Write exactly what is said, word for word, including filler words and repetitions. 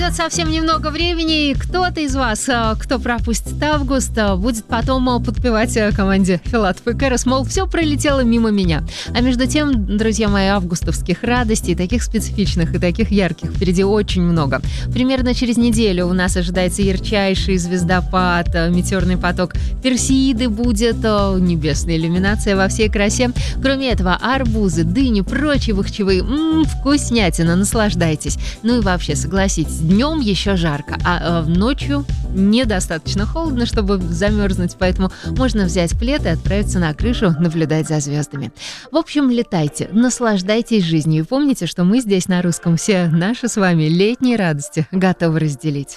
Остается совсем немного времени, и кто-то из вас, кто пропустит август, будет потом подпевать команде Филатов и Кэрос, мол, все пролетело мимо меня. А между тем, друзья мои, августовских радостей, таких специфичных и таких ярких, впереди очень много. Примерно через неделю у нас ожидается ярчайший звездопад, метеорный поток Персеиды будет, небесная иллюминация во всей красе. Кроме этого, арбузы, дыни, прочие бахчевые, м-м, вкуснятина, наслаждайтесь. Ну и вообще, согласитесь, днем еще жарко, а э, ночью недостаточно холодно, чтобы замерзнуть, поэтому можно взять плед и отправиться на крышу наблюдать за звездами. В общем, летайте, наслаждайтесь жизнью и помните, что мы здесь на русском все наши с вами летние радости готовы разделить.